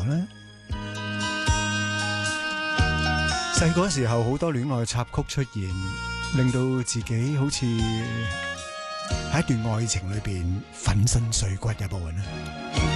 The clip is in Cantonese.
呢？細個時候好多戀愛插曲出現，令到自己好似喺一段愛情裏邊粉身碎骨一部分啦。